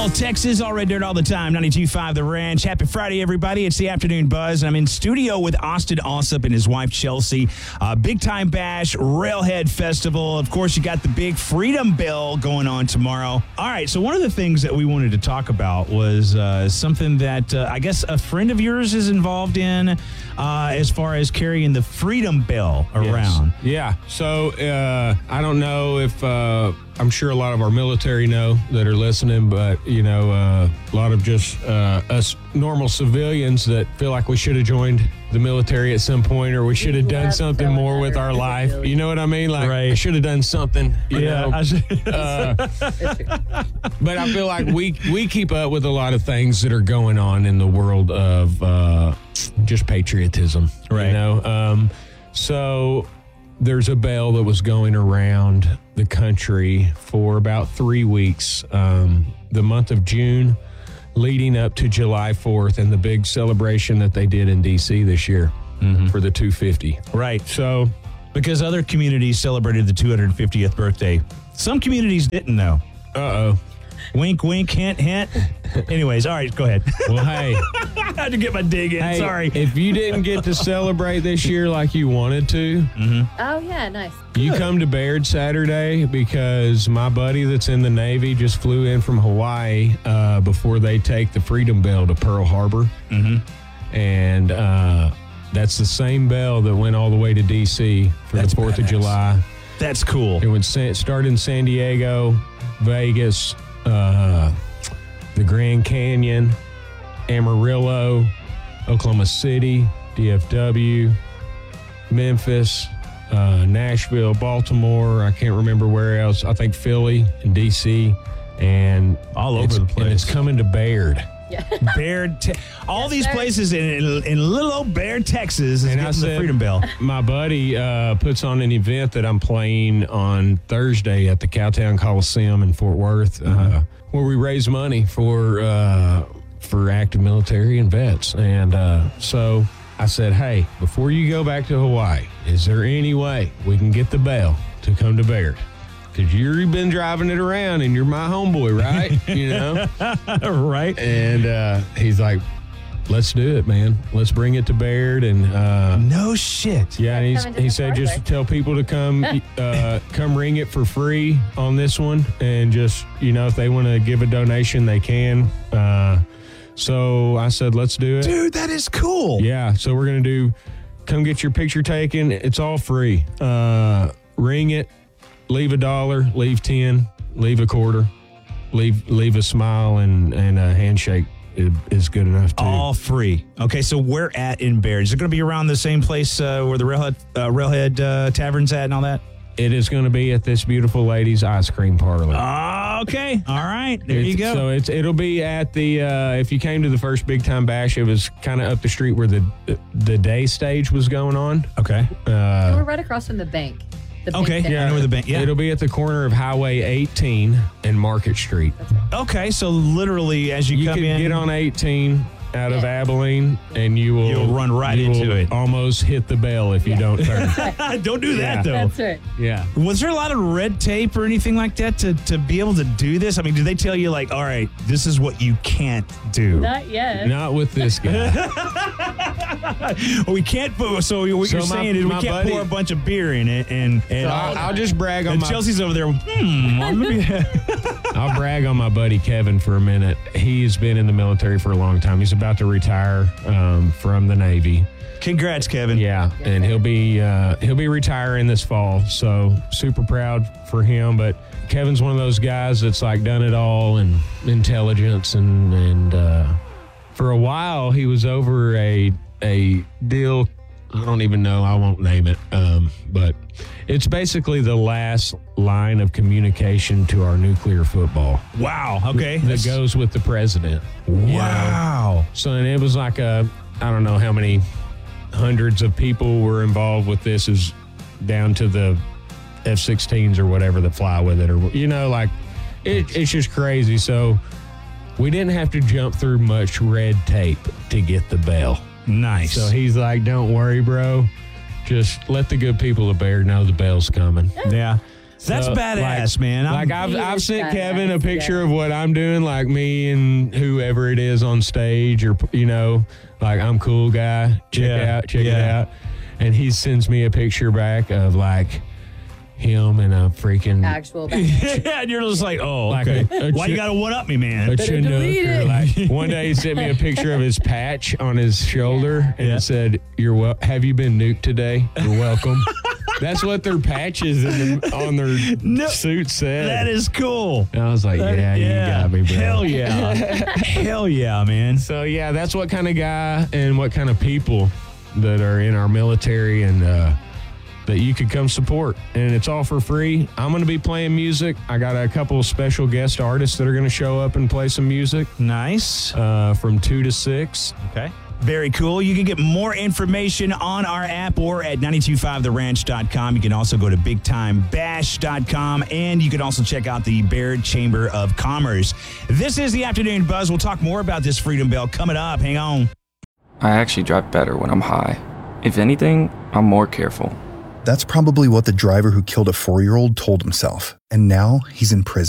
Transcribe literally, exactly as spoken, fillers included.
All Texas, all red dirt all the time. ninety-two point five The Ranch. Happy Friday, everybody. It's the Afternoon Buzz. I'm in studio with Austin Alsop and his wife, Chelsea. Uh, Big Time Bash, Railhead Festival. Of course, you got the big Freedom Bell going on tomorrow. All right, so one of the things that we wanted to talk about was uh, something that uh, I guess a friend of yours is involved in uh, as far as carrying the Freedom Bell around. Yes. Yeah, so uh, I don't know if... Uh, I'm sure a lot of our military know that are listening, but, you know, uh, a lot of just uh, us normal civilians that feel like we should have joined the military at some point, or we should have done something more with our life. You know what I mean? Like, right. I should have done something, you yeah, know? uh, but I feel like we, we keep up with a lot of things that are going on in the world of uh, just patriotism, right? You know? Um, so... There's a bell that was going around the country for about three weeks, um, the month of June, leading up to July fourth and the big celebration that they did in D C this year mm-hmm. for the two fifty. Right. So, because other communities celebrated the two hundred fiftieth birthday, some communities didn't, though. Uh-oh. Wink, wink, hint, hint. Anyways, all right, go ahead. Well, hey. I had to get my dig in. Hey, sorry. If you didn't get to celebrate this year like you wanted to, mm-hmm. oh, yeah, nice. You Good. come to Baird Saturday because my buddy that's in the Navy just flew in from Hawaii uh, before they take the Freedom Bell to Pearl Harbor. Mm-hmm. And uh, that's the same bell that went all the way to D C for that's the fourth badass. Of July. That's cool. It would start in San Diego, Vegas, uh, the Grand Canyon, Amarillo, Oklahoma City, D F W, Memphis, uh, Nashville, Baltimore. I can't remember where else. I think Philly and D C and all over the place. And it's coming to Baird. Yeah. Baird, te- all yes, these sir. places in, in in little old Baird, Texas, is and getting I said, the Freedom Bell. My buddy uh, puts on an event that I'm playing on Thursday at the Cowtown Coliseum in Fort Worth, mm-hmm. uh, where we raise money for uh, for active military and vets. And uh, so I said, hey, before you go back to Hawaii, is there any way we can get the bell to come to Baird? Because you've been driving it around and you're my homeboy, right? You know? Right. And uh, he's like, let's do it, man. Let's bring it to Baird. And uh, no shit. Yeah, and he's, he said just to tell people to come uh, come ring it for free on this one. And just, you know, if they want to give a donation, they can. Uh, so I said, let's do it. Dude, that is cool. Yeah, so we're going to do, come get your picture taken. It's all free. Uh, ring it. Leave a dollar, leave ten, leave a quarter, leave leave a smile, and, and a handshake is good enough too. All free. Okay, so where at in Baird? Is it going to be around the same place uh, where the Railhead, uh, Railhead uh, Tavern's at and all that? It is going to be at this beautiful lady's ice cream parlor. Uh, okay, all right, there it's, you go. So it's it'll be at the, uh, if you came to the first Big Time Bash, it was kind of up the street where the the day stage was going on. Okay. Uh, We're right across from the bank. Okay, yeah, I know where the bank. Yeah, it'll be at the corner of Highway eighteen and Market Street. Okay, so literally as you, you come can in, get on eighteen out of Abilene, and you will you'll run right into it. Almost hit the bell if you yeah. don't turn. Don't do that yeah. though. That's right. Yeah. Was there a lot of red tape or anything like that to to be able to do this? I mean, did they tell you like, all right, this is what you can't do? Not yet. Not with this guy. Well, we can't put. So what so you're my, saying is we can't buddy, pour a bunch of beer in it, and and so I'll, I'll just brag on and my. Chelsea's over there. Hmm. I'll brag on my buddy Kevin for a minute. He's been in the military for a long time. He's about to retire um, from the Navy. Congrats, Kevin. Yeah, and he'll be uh, he'll be retiring this fall. So super proud for him. But Kevin's one of those guys that's like done it all, and intelligence, and and uh, for a while he was over a a deal. I don't even know. I won't name it. Um, but it's basically the last line of communication to our nuclear football. Wow. Okay. That goes with the president. Wow. You know? So and it was like a, I don't know how many hundreds of people were involved with this, is down to the F sixteens or whatever that fly with it, or, you know, like it, it's just crazy. So we didn't have to jump through much red tape to get the bell. Nice. So he's like, don't worry, bro. Just let the good people of Baird know the bell's coming. Yeah. That's So, badass, like, man. I'm- Like I've He I've is sent badass, Kevin a picture yeah. of what I'm doing, like me and whoever it is on stage, or you know, like I'm cool guy. Check it Yeah, out, check it yeah. out. And he sends me a picture back of like him and a freaking Actual. yeah, and you're just like, oh, Like okay. a- a Why you chi- got to one up me, man? a delete Chinook. Or it. like one day he sent me a picture of his patch on his shoulder, and Yeah. it said, "You're wel- Have you been nuked today? You're welcome." That's what their patches in the, on their No, suit said. That is cool. And I was like, yeah, you got me, bro. Hell yeah. Hell yeah, man. So yeah, that's what kind of guy and what kind of people that are in our military and uh, that you could come support. And it's all for free. I'm going to be playing music. I got a couple of special guest artists that are going to show up and play some music Nice. uh, from two to six. Okay. Very cool. You can get more information on our app or at nine two five the ranch dot com. You can also go to big time bash dot com, and you can also check out the Baird Chamber of Commerce. This is the Afternoon Buzz. We'll talk more about this Freedom Bell coming up. Hang on. I actually drive better when I'm high. If anything, I'm more careful. That's probably what the driver who killed a four-year-old told himself, and now he's in prison.